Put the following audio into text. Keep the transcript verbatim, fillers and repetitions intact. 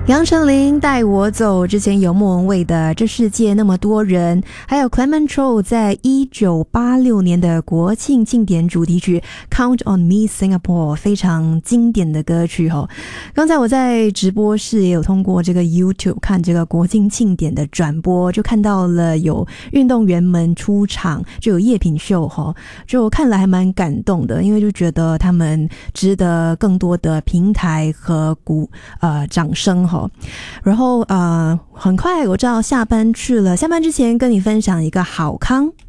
杨丞琳带我走，之前有莫文蔚的这世界那么多人，还有 Clement Cho 在一九八六年的国庆庆典主题曲 Count on Me Singapore， 非常经典的歌曲哦。刚才我在直播室也有通过这个 YouTube 看这个国庆庆典的转播，就看到了有运动员们出场，就有叶品秀哦，就看了还蛮感动的，因为就觉得他们值得更多的平台和鼓呃掌声哦。然后呃，很快我知道下班去了，下班之前跟你分享一个好康。